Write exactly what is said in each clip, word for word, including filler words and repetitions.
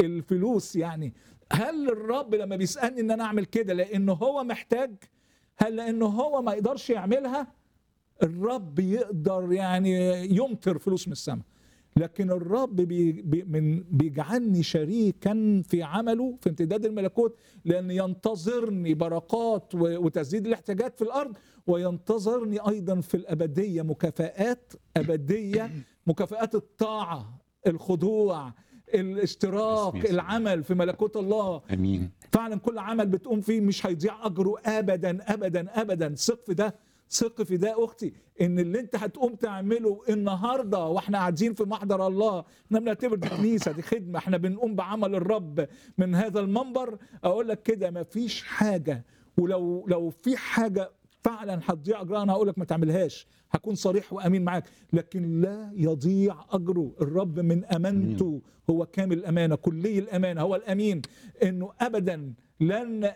الفلوس يعني. هل الرب لما بيسألني ان انا اعمل كده لانه هو محتاج؟ هل لانه هو ما يقدرش يعملها؟ الرب يقدر يعني يمطر فلوس من السماء، لكن الرب بي بي من بيجعلني شريكا في عمله في امتداد الملكوت، لأن ينتظرني بركات وتسديد الاحتياجات في الأرض، وينتظرني أيضا في الأبدية مكافآت أبدية، مكافآت الطاعة، الخضوع، الاشتراك، العمل في ملكوت الله. امين. فعلا كل عمل بتقوم فيه مش هيضيع أجره أبدا أبدا أبدا. ثق في ده، ثق في ده اختي، ان اللي انت هتقوم تعمله النهارده واحنا قاعدين في محضر الله، احنا بنعتبر دي كنيسه، دي خدمه، احنا بنقوم بعمل الرب من هذا المنبر. اقول لك كده ما فيش حاجه، ولو لو في حاجه فعلا هتضيع اجرها انا هقول لك ما تعملهاش، هكون صريح وامين معاك، لكن لا يضيع اجره. الرب من امانته هو كامل الامانه، كلي الامانه، هو الامين، انه ابدا لن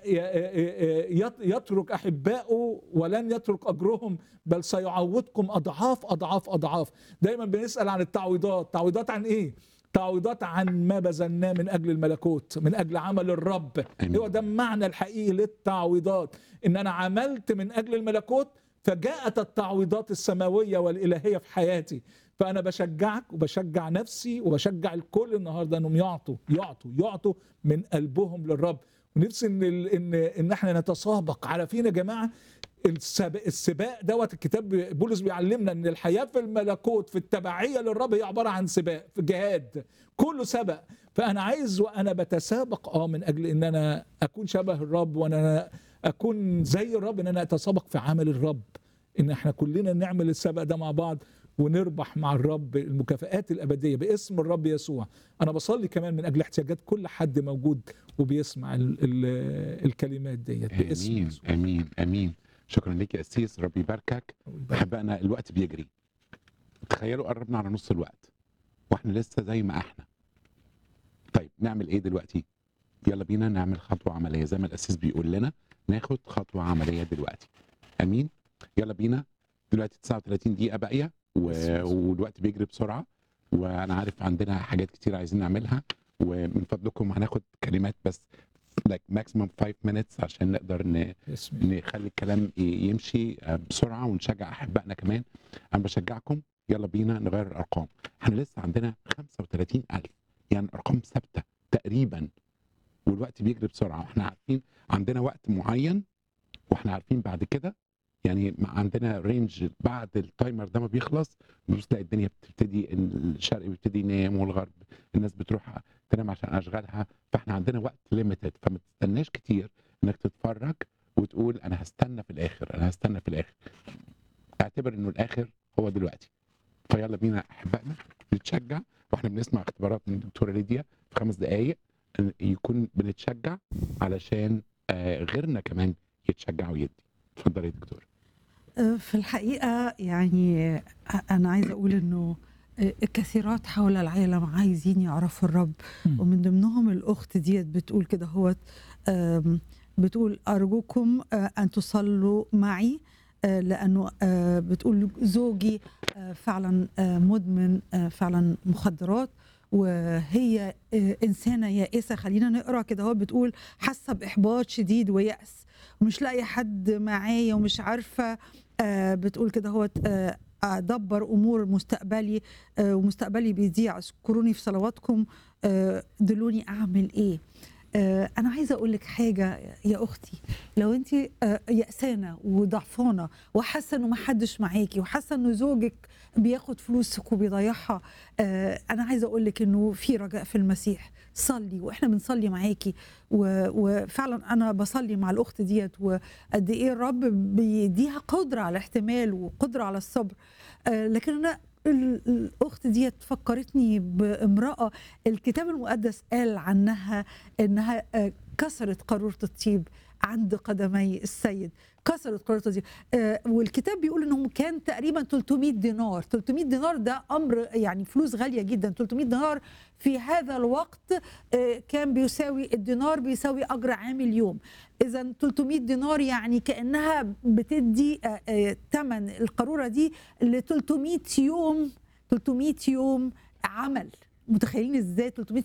يترك أحبائه ولن يترك أجرهم، بل سيعوضكم أضعاف أضعاف أضعاف. دايما بنسأل عن التعويضات. تعويضات عن إيه؟ تعويضات عن ما بذلناه من أجل الملكوت، من أجل عمل الرب. هو ده المعنى الحقيقي للتعويضات، إن أنا عملت من أجل الملكوت فجاءت التعويضات السماوية والإلهية في حياتي. فأنا بشجعك وبشجع نفسي وبشجع الكل النهاردة أنهم يعطوا يعطوا يعطوا من قلبهم للرب. ونفسي ان ان ان احنا نتسابق على فين يا جماعه؟ السباق, السباق دوت الكتاب بولس بيعلمنا ان الحياه في الملكوت في التبعيه للرب هي عباره عن سباق، في جهاد، كله سبق. فانا عايز وانا بتسابق اه من اجل ان انا اكون شبه الرب، وانا اكون زي الرب، ان انا اتسابق في عمل الرب، ان احنا كلنا نعمل السبق ده مع بعض ونربح مع الرب المكافآت الأبدية باسم الرب يسوع. أنا بصلي كمان من أجل احتياجات كل حد موجود وبيسمع ال ال الكلمات ديت باسم امين يسوع. امين امين. شكرا لك يا أسيس، ربي يباركك. احبائنا الوقت بيجري، تخيلوا قربنا على نص الوقت واحنا لسه زي ما احنا. طيب نعمل ايه دلوقتي؟ يلا بينا نعمل خطوة عملية زي ما الأسيس بيقول لنا، ناخد خطوة عملية دلوقتي. امين. يلا بينا دلوقتي تسعة وثلاثين دقيقة باقية والوقت بيجري بسرعه، وانا عارف عندنا حاجات كتير عايزين نعملها، ومن فضلكم هناخد كلمات بس like maximum five minutes عشان نقدر ن... نخلي الكلام يمشي بسرعه ونشجع احبائنا كمان. انا بشجعكم يلا بينا نغير الارقام. احنا لسه عندنا خمسة وثلاثين ألف، يعني ارقام ثابته تقريبا، والوقت بيجري بسرعه، واحنا عارفين عندنا وقت معين، واحنا عارفين بعد كده يعني عندنا رينج بعد التايمر ده ما بيخلص بص تلاقي الدنيا بتبتدي، الشرق بيبتدي ينام والغرب الناس بتروح تنام عشان اشغالها. فاحنا عندنا وقت ليميتد، فما تستناش كتير انك تتفرج وتقول انا هستنى في الاخر انا هستنى في الاخر. اعتبر انه الاخر هو دلوقتي. فيلا بينا احبائنا نتشجع، واحنا بنسمع اختبارات من الدكتوره ليديا في خمس دقائق يكون بنتشجع علشان غيرنا كمان يتشجع ويدي. اتفضلي يا دكتور. في الحقيقة يعني أنا عايزة أقول إنه كثيرات حول العالم عايزين يعرفوا الرب، ومن ضمنهم الأخت ديت بتقول كده، هو بتقول أرجوكم أن تصلوا معي، لأنه بتقول زوجي فعلا مدمن فعلا مخدرات، وهي إنسانة يائسة. خلينا نقرأ كده، هو بتقول حاسة بإحباط شديد ويأس ومش لاقي حد معايا ومش عارفة، آه بتقول كده هو آه أدبر أمور مستقبلي آه ومستقبلي بيضيع، اذكروني في صلواتكم، آه دلوني أعمل إيه. آه أنا عايزة أقول لك حاجة يا أختي، لو أنت آه يأسانة وضعفانة وحاسة إنه ما حدش معاكي وحاسة إنه زوجك بياخد فلوسك وبيضيعها، آه أنا عايزة أقول لك إنه في رجاء في المسيح. صلي وإحنا بنصلي معاكي، وفعلا أنا بصلي مع الأخت ديت، وقد إيه الرب بيديها قدرة على الاحتمال وقدرة على الصبر. آه لكن أنا الأخت ديت فكرتني بامرأة الكتاب المقدس قال عنها إنها كسرت قارورة الطيب عند قدمي السيد، كسرت قارورة الطيب. آه والكتاب بيقول إنه كان تقريبا ثلاثمائة دينار. ثلاثمائة دينار ده أمر يعني فلوس غالية جدا. ثلاثمائة دينار في هذا الوقت آه كان بيساوي، الدينار بيساوي أجر عامل يوم. إذا ثلاثمائة دينار يعني كأنها بتدي آه آه ثمن القارورة دي ل ثلاثمائة يوم، ثلاثمائة يوم عمل. متخيلين ازاي ثلاثمائة